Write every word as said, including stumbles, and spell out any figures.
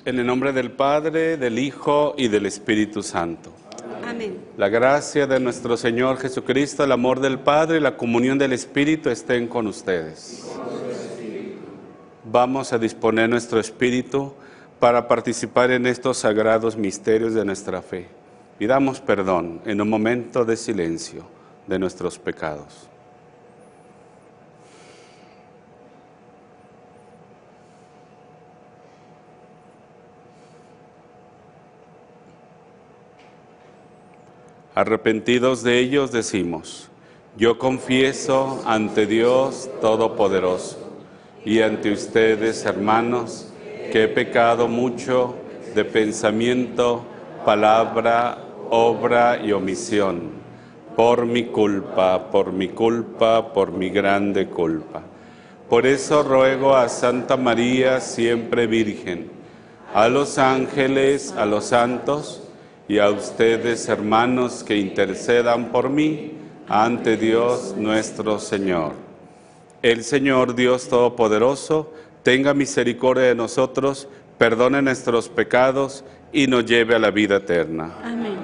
En el nombre del Padre, del Hijo y del Espíritu Santo. Amén. La gracia de nuestro Señor Jesucristo, el amor del Padre y la comunión del Espíritu estén con ustedes. Vamos a disponer nuestro espíritu para participar en estos sagrados misterios de nuestra fe. Pidamos perdón en un momento de silencio de nuestros pecados. Arrepentidos de ellos decimos: yo confieso ante Dios Todopoderoso y ante ustedes, hermanos, que he pecado mucho de pensamiento, palabra, obra y omisión, por mi culpa, por mi culpa, por mi grande culpa. Por eso ruego a Santa María, siempre Virgen, a los ángeles, a los santos, y a ustedes, hermanos, que intercedan por mí ante Dios nuestro Señor. El Señor Dios Todopoderoso tenga misericordia de nosotros, perdone nuestros pecados y nos lleve a la vida eterna. Amén.